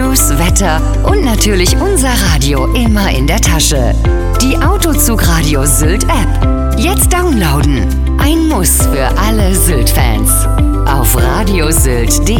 News, Wetter und natürlich unser Radio immer in der Tasche. Die Autozug-Radio Sylt-App. Jetzt downloaden. Ein Muss für alle Sylt-Fans. Auf radiosylt.de